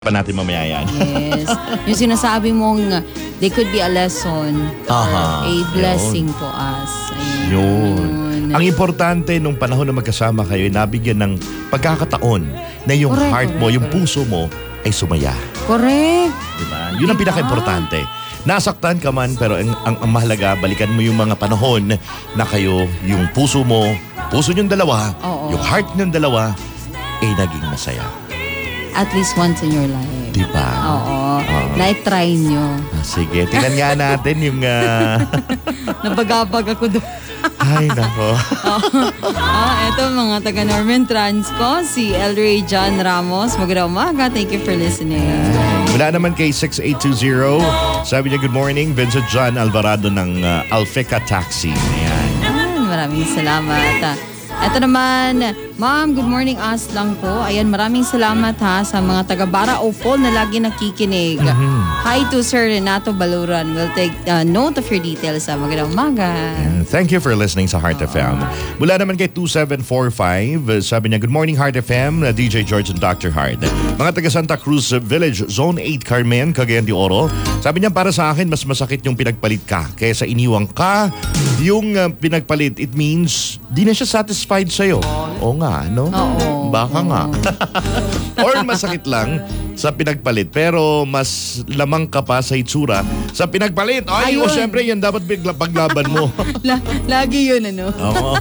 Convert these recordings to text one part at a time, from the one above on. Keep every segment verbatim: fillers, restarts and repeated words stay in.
pa natin mamaya yan. Yes. Yung sinasabi mong uh, they could be a lesson or Aha, a blessing yun. To us. Ayun. Yun. Yun. Ang importante nung panahon na magkasama kayo, nabigyan ng pagkakataon na yung Correct, heart mo, correct, yung correct. puso mo ay sumaya. Correct. Diba? Yun ang Diba? pinaka-importante. Nasaktan ka man, pero ang, ang, ang mahalaga, balikan mo yung mga panahon na kayo, yung puso mo, puso niyong dalawa, Oo. yung heart niyong dalawa, ay naging masaya. At least once in your life. Diba? Oo. Oo. Na-try nyo. Ah, sige, tingnan nga natin yung... Uh... Nabagabag ako doon. Ay, nako. Ah, eto mga taga Norman Transco, si Elray John Ramos. Magandang umaga. Thank you for listening. Mula naman kay six eight two zero, sabi niya, good morning, Vincent John Alvarado ng uh, Alfeca Taxi. Ayan. Ah, maraming salamat. Ah, eto naman, ma'am, good morning, us lang po. Ayan, maraming salamat ha sa mga taga Bara Opol na lagi nakikinig. Mm-hmm. Hi to Sir Renato Baluran. We'll take uh, note of your details sa magandang umaga. And thank you for listening sa Heart F M. Mula naman kay two seven four five, uh, sabi niya, good morning Heart F M, uh, D J George and Doctor Hard. Mga taga Santa Cruz uh, Village, Zone eight, Carmen, Cagayan de Oro. Sabi niya, para sa akin, mas masakit yung pinagpalit ka kaysa iniwang ka. Yung uh, pinagpalit, it means di na siya satisfied sa'yo. Oo nga, no? Oo. Baka nga. Or masakit lang sa pinagpalit, pero mas lamang ka pa sa itsura sa pinagpalit. Ay, o Ayun. syempre, yan dapat bigla paglaban mo. La- lagi yun, ano? Oo.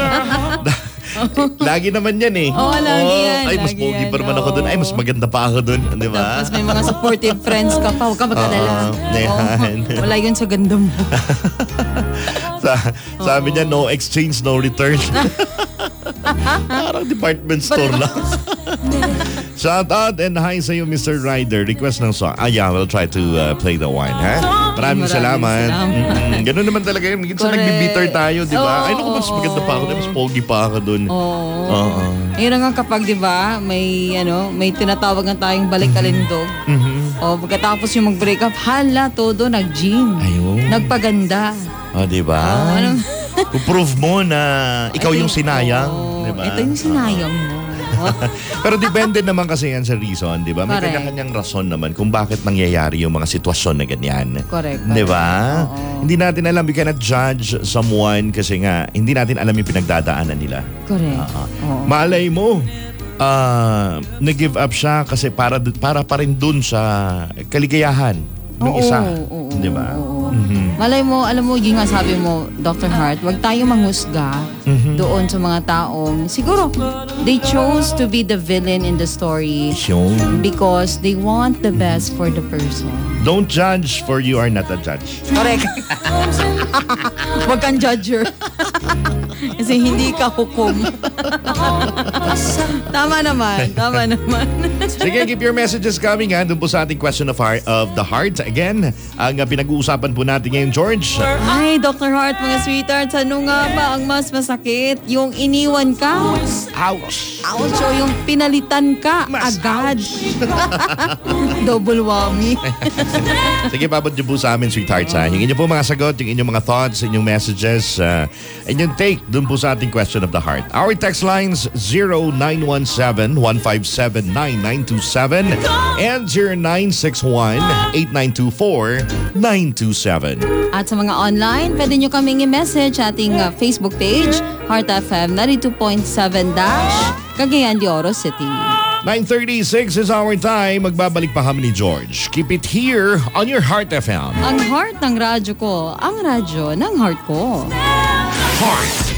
Lagi naman yan eh. Oo, lagi yan, Ay, mas lagi pogi yan, pa naman ako oo. dun. Ay, mas maganda pa ako dun. Di ba? Tapos may mga supportive friends ka pa. Huwag ka mag-alala. Oo, yan. Oo, wala yun sa ganda mo. Sa, sabi niya, no exchange, no return. Parang department store lang. Shout out and hi sa iyo, Mister Ryder. Request ng song. Ah, yeah, we'll try to uh, play the one, ha? Maraming, Maraming salamat. salamat. Mm-mm. Ganun naman talaga yun. Minsan Correct. nagbibitter tayo, di ba? Oo, Ay, naku, mas oo, maganda pa ako. oo. Mas pogi pa ako dun. Oo. Oo. Ayun na nga kapag, di ba, may, ano, may tinatawag na tayong balik-alindog. Mhm. O, pagkatapos yung mag-break up, hala, todo, nag-gym. Ayun. Nagpaganda. Oh, di ba? Oo, ano? Prove mo na ikaw Ito yung sinayang, oo, di ba? Ito yung sinayang mo. Pero depende naman kasi yan sa reason, di ba? May Correct. kanya-kanyang rason naman kung bakit nangyayari yung mga sitwasyon na ganyan. Correct. Di ba? Oo. Hindi natin alam, we cannot judge someone kasi nga, hindi natin alam yung pinagdadaanan nila. Correct. Oo. Oo. Malay mo, ah, nag-give up siya kasi para, para pa rin dun sa kaligayahan ng Oo, isa. oo, Di ba? oo. Mhm. Malay mo, alam mo, yung nga sabi mo, Doctor Hart, wag tayo manghusga Mhm. doon sa mga taong, siguro, they chose to be the villain in the story Yun. because they want the best for the person. Don't judge for you are not a judge. Correct. Wag kang judger. Kasi hindi ka hukom. Tama naman, tama naman. Sige, keep your messages coming ha. Doon po sa ating question of, heart, of the heart. Again, ang uh, pinag-uusapan po natin ngayon, George. Ay, Doctor Hart, mga sweethearts, ano nga ba ang mas masakit? Yung iniwan ka? Ouch! Ouch, o yung pinalitan ka Mas agad. Double whammy. Sige, babad niyo po sa amin, sweethearts ha. Hingin niyo po mga sagot, yung inyong mga thoughts, inyong messages, uh, inyong take doon po sa ating question of the heart. Our text lines zero nine one seven, one five seven, nine nine two seven and zero nine six one, eight nine two four, nine two seven. At sa mga online, pwede nyo kaming i-message sa ating uh, Facebook page, Heart F M ninety-two point seven dash Cagayan de Oro City. nine thirty-six is our time. Magbabalik pa kami ni George. Keep it here on your Heart F M. Ang heart ng radyo ko, ang radyo ng heart ko. Heart